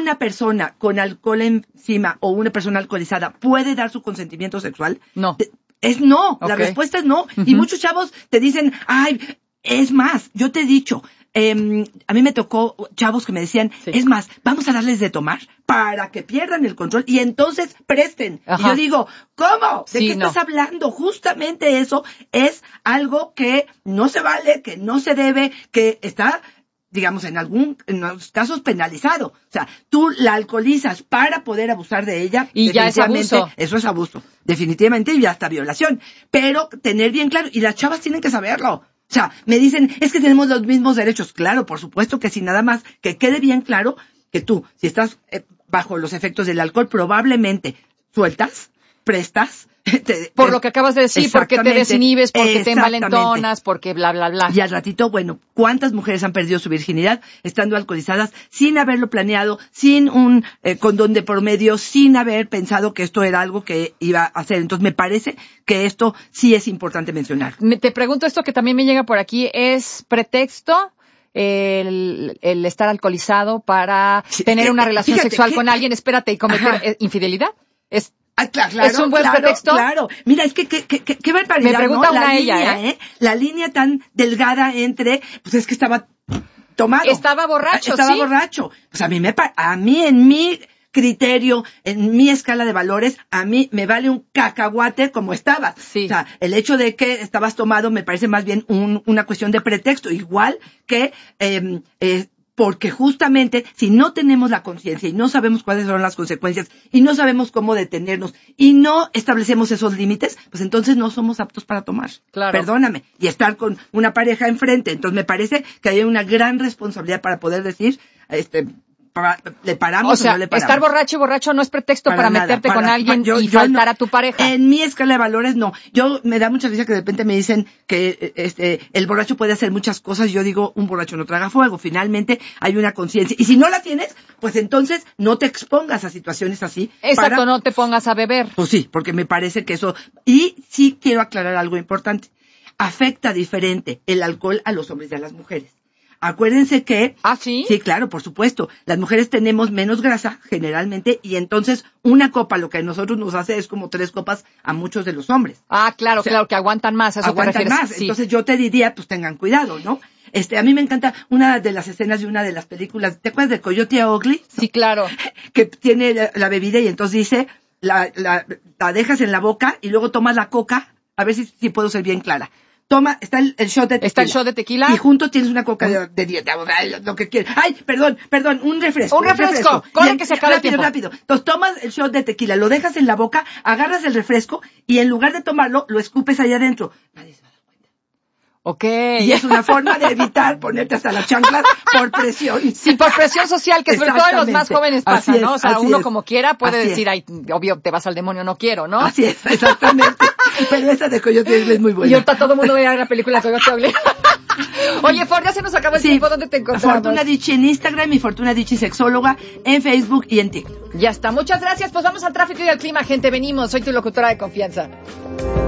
una persona con alcohol encima o una persona alcoholizada puede dar su consentimiento sexual? No. Es no. Okay. La respuesta es no. Y muchos chavos te dicen, ay, es más, yo te he dicho, a mí me tocó chavos que me decían, es más, vamos a darles de tomar para que pierdan el control y entonces presten. Ajá. Y yo digo, ¿cómo? ¿De Sí, qué estás hablando? Justamente eso es algo que no se vale, que no se debe, que está, digamos, en los casos penalizado. O sea, tú la alcoholizas para poder abusar de ella. Y ya es abuso. Eso es abuso. Definitivamente, y hasta violación. Pero tener bien claro, y las chavas tienen que saberlo. O sea, me dicen, es que tenemos los mismos derechos. Claro, por supuesto que sí, nada más que quede bien claro que tú, si estás bajo los efectos del alcohol, probablemente sueltas, prestas. Por lo que acabas de decir, porque te desinhibes, porque te envalentonas, porque bla, bla, bla. Y al ratito, bueno, ¿cuántas mujeres han perdido su virginidad estando alcoholizadas sin haberlo planeado, sin un condón de por medio, sin haber pensado que esto era algo que iba a hacer? Entonces, me parece que esto sí es importante mencionar. Te pregunto esto que también me llega por aquí, ¿es pretexto el estar alcoholizado para tener una relación sexual con alguien, espérate, y cometer infidelidad? Claro, ¿Es un buen pretexto? Claro. Mira, es que qué barbaridad, me pregunta, ¿no? Una línea, ella, La línea tan delgada entre, pues es que estaba tomado. Estaba borracho, borracho. Pues a mí en mi criterio, en mi escala de valores, a mí me vale un cacahuate como estaba. Sí. O sea, el hecho de que estabas tomado me parece más bien una cuestión de pretexto, igual que porque justamente si no tenemos la conciencia y no sabemos cuáles son las consecuencias y no sabemos cómo detenernos y no establecemos esos límites, pues entonces no somos aptos para tomar. Claro. Perdóname. Y estar con una pareja enfrente. Entonces me parece que hay una gran responsabilidad para poder decir, ¿le paramos o no le paramos? Estar borracho no es pretexto para meterte con alguien y faltar a tu pareja. En mi escala de valores, no. Me da mucha risa que de repente me dicen que el borracho puede hacer muchas cosas. Yo digo, un borracho no traga fuego. Finalmente, hay una conciencia. Y si no la tienes, pues entonces no te expongas a situaciones así. Exacto, no te pongas a beber. Pues sí, porque me parece que eso... Y sí quiero aclarar algo importante. Afecta diferente el alcohol a los hombres y a las mujeres. Acuérdense que... ¿Ah, sí? Sí, claro, por supuesto. Las mujeres tenemos menos grasa, generalmente, y entonces una copa, lo que a nosotros nos hace es como 3 copas a muchos de los hombres. Ah, claro, claro, que aguantan más, eso aguantan te refieres. más. Sí. Entonces yo te diría, pues tengan cuidado, ¿no? A mí me encanta una de las escenas de una de las películas. ¿Te acuerdas de Coyote Ugly? Sí, claro. Que tiene la bebida y entonces dice, la dejas en la boca y luego tomas la coca, a ver si puedo ser bien clara. Está el shot de tequila. Está el shot de tequila. Y junto tienes una coca de dieta, lo que quieras. Ay, perdón, un refresco. Un refresco. Corre que se acaba el tiempo. Rápido. Entonces tomas el shot de tequila, lo dejas en la boca, agarras el refresco y en lugar de tomarlo, lo escupes allá adentro. Nadie se va a dar cuenta. Ok. Y es una forma de evitar ponerte hasta las chanclas por presión. Sí, por presión social, que sobre todo en los más jóvenes pasa, ¿no? O sea, uno como quiera puede decir, ay, obvio, te vas al demonio, no quiero, ¿no? Así es, exactamente. Pero esa de Coyote Ugly es muy buena. Y ahorita todo el mundo ve la película Coyote Ugly. Oye, For, ya se nos acabó el tiempo. ¿Dónde te encontramos? Fortuna Dicci en Instagram y Fortuna Dicci Sexóloga en Facebook y en TikTok. Ya está. Muchas gracias. Pues vamos al tráfico y al clima, gente. Venimos. Soy tu locutora de confianza.